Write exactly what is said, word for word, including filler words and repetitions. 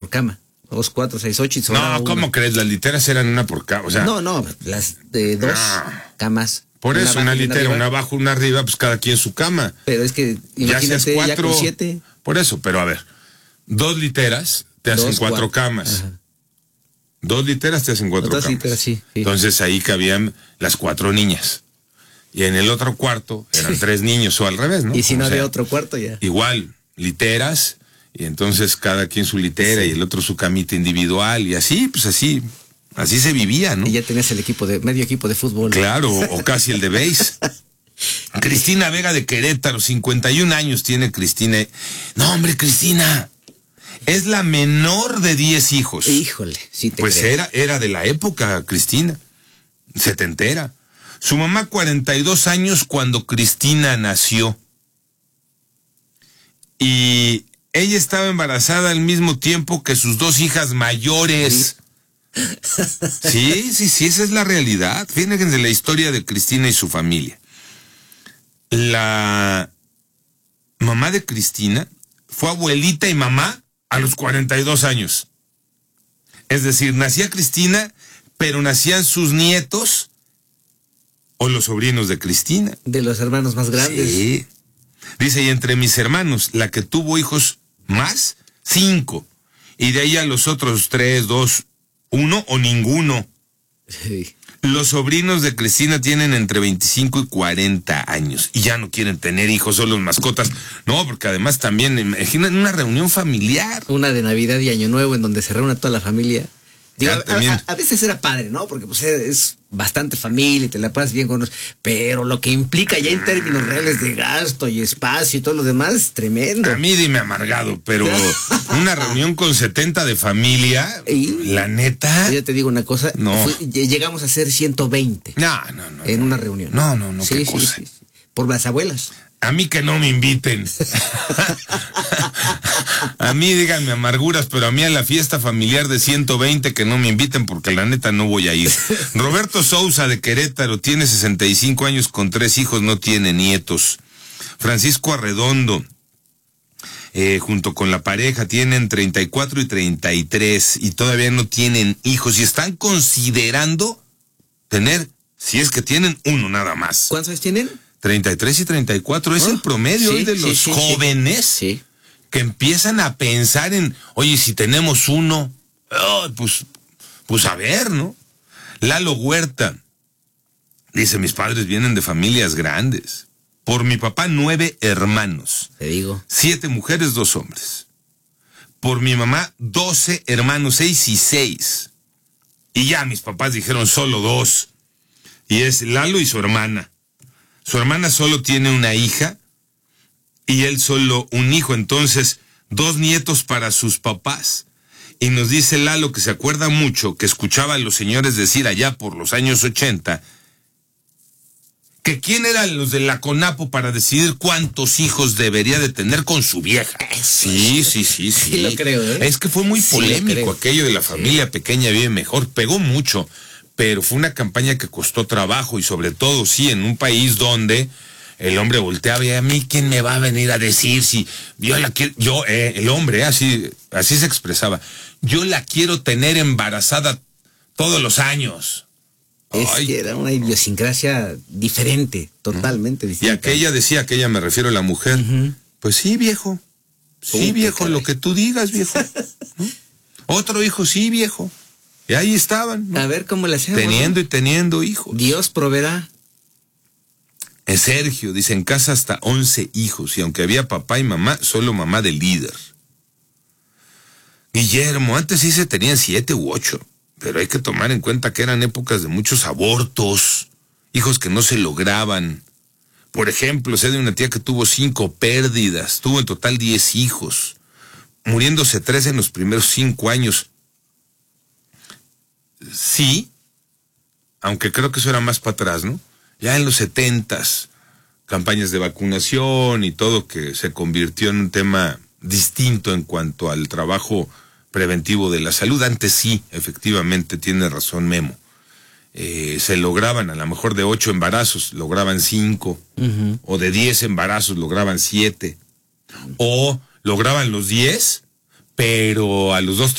cama. Dos, cuatro, seis, ocho y No, ¿cómo una. crees? Las literas eran una por cama, o sea. No, no, las de dos no. camas. Por eso, una, una abajo, litera, una, una abajo, una arriba, pues cada quien su cama. Pero es que, ya seas imagínate, cuatro, ya con siete. Por eso, pero a ver, dos literas te hacen Dos, cuatro, cuatro. camas. Ajá. Dos literas te hacen cuatro Dos camas. literas, sí, sí. Entonces ahí cabían las cuatro niñas. Y en el otro cuarto eran Sí. tres niños, o al revés, ¿no? Y si Como no había sea. otro cuarto ya. Igual, literas, y entonces cada quien su litera, sí, y el otro su camita individual, y así, pues así, así se vivía, ¿no? Y ya tenías el equipo de, medio equipo de fútbol. Claro, o casi el de béis. Cristina Vega de Querétaro, cincuenta y un años tiene Cristina. No, hombre, Cristina, es la menor de diez hijos. Híjole, sí te Pues creo. era, era de la época, Cristina, setentera. Su mamá, cuarenta y dos años cuando Cristina nació. Y ella estaba embarazada al mismo tiempo que sus dos hijas mayores. Sí, sí, sí, esa es la realidad. Fíjense la historia de Cristina y su familia. La mamá de Cristina fue abuelita y mamá a los cuarenta y dos años. Es decir, nacía Cristina, pero nacían sus nietos o los sobrinos de Cristina. De los hermanos más grandes. Sí. Dice, y entre mis hermanos, la que tuvo hijos más, cinco. Y de ahí a los otros tres, dos, uno o ninguno. Sí. Los sobrinos de Cristina tienen entre veinticinco y cuarenta años y ya no quieren tener hijos, solo mascotas. No, porque además también, imaginen una reunión familiar. Una de Navidad y Año Nuevo en donde se reúne toda la familia. Digo, Ya, también. a, a, a veces era padre, ¿no? Porque pues es bastante familia y te la pasas bien con los... Pero lo que implica ya en términos reales de gasto y espacio y todo lo demás es tremendo. A mí dime amargado, pero una reunión con setenta de familia, Y- la neta. Yo te digo una cosa, No. fue- llegamos a ser ciento veinte No, no, no. en no. una reunión. No, no, no, Sí, qué sí, cosa. sí, sí. Por las abuelas. A mí que no me inviten. A mí díganme amarguras, pero a mí a la fiesta familiar de ciento veinte que no me inviten porque la neta no voy a ir. Roberto Sousa de Querétaro tiene sesenta y cinco años con tres hijos, no tiene nietos. Francisco Arredondo, eh, junto con la pareja, tienen treinta y cuatro y treinta y tres y todavía no tienen hijos y están considerando tener, si es que tienen uno nada más. ¿Cuántos años tienen? treinta y tres y treinta y cuatro es Oh, el promedio sí, hoy de sí, los sí, jóvenes Sí. que empiezan a pensar en, oye, si tenemos uno, oh, pues, pues a ver, ¿no? Lalo Huerta dice, mis padres vienen de familias grandes. Por mi papá, nueve hermanos. Te digo. Siete mujeres, dos hombres. Por mi mamá, doce hermanos, seis y seis. Y ya mis papás dijeron solo dos. Y es Lalo y su hermana. Su hermana solo tiene una hija y él solo un hijo, entonces dos nietos para sus papás. Y nos dice Lalo que se acuerda mucho que escuchaba a los señores decir allá por los años ochenta que quién eran los de la CONAPO para decidir cuántos hijos debería de tener con su vieja. Sí, sí, sí, sí. Sí lo creo, ¿eh? Es que fue muy Sí lo polémico creo. aquello de la familia Sí. pequeña vive mejor, pegó mucho. Pero fue una campaña que costó trabajo y sobre todo, sí, en un país donde el hombre volteaba y a mí, ¿quién me va a venir a decir si yo la quiero, yo, eh, el hombre, eh, así, así se expresaba, yo la quiero tener embarazada todos los años? Es Ay, que era una idiosincrasia diferente, totalmente y distinta. aquella decía, aquella me refiero a la mujer, Ujú. pues sí, viejo, sí, Puta, viejo, caray. lo que tú digas, viejo. ¿No? Otro hijo, sí, viejo. Y ahí estaban, ¿no? A ver cómo le hacemos. Teniendo y teniendo hijos. Dios proveerá. Eh, Sergio, dice, en casa hasta once hijos, y aunque había papá y mamá, solo mamá del líder. Guillermo, antes sí se tenían siete u ocho, pero hay que tomar en cuenta que eran épocas de muchos abortos, hijos que no se lograban. Por ejemplo, sé de una tía que tuvo cinco pérdidas, tuvo en total diez hijos, muriéndose tres en los primeros cinco años. Sí, aunque creo que eso era más para atrás, ¿no? Ya en los setentas, campañas de vacunación y todo que se convirtió en un tema distinto en cuanto al trabajo preventivo de la salud. Antes sí, efectivamente, tiene razón Memo. Eh, se lograban, a lo mejor de ocho embarazos, lograban cinco, Uh-huh. o de diez embarazos, lograban siete, o lograban los diez, pero a los dos